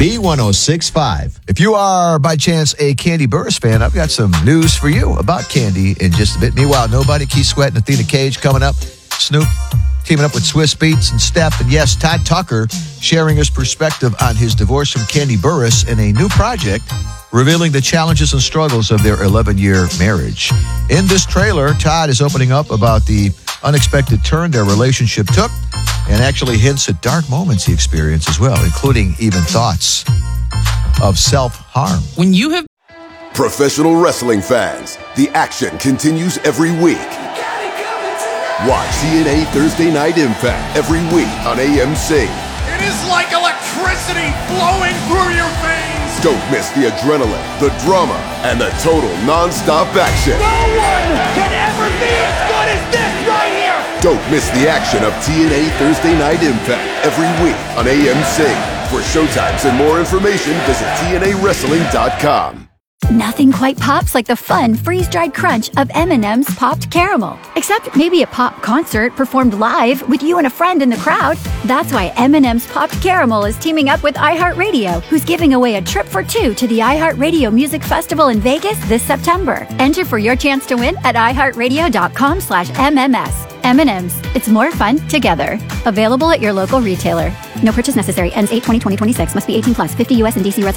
B1065. If you are, by chance, a Kandi Burruss fan, I've got some news for you about Kandi in just a bit. Meanwhile, Nobody, Keith Sweat, and Athena Cage coming up. Snoop teaming up with Swiss Beats and Step. And yes, Todd Tucker sharing his perspective on his divorce from Kandi Burruss in a new project, revealing the challenges and struggles of their 11-year marriage. In this trailer, Todd is opening up about the unexpected turn their relationship took and actually hints at dark moments he experienced as well, including even thoughts of self-harm. When you have Professional wrestling fans, the action continues every week. Watch TNA Thursday Night Impact every week on AMC. It is like electricity flowing through your veins. Don't miss the adrenaline, the drama, and the total non-stop action. No one can ever be as good as this right here. Don't miss the action of TNA Thursday Night Impact every week on AMC. For showtimes and more information, visit TNAWrestling.com. Nothing quite pops like the fun, freeze-dried crunch of M&M's Popped Caramel. Except maybe a pop concert performed live with you and a friend in the crowd. That's why M&M's Popped Caramel is teaming up with iHeartRadio, who's giving away a trip for two to the iHeartRadio Music Festival in Vegas this September. Enter for your chance to win at iHeartRadio.com/MMS. M&M's. It's more fun together. Available at your local retailer. No purchase necessary. Ends 8/20/2026. Must be 18+. 50 U.S. and D.C. residents.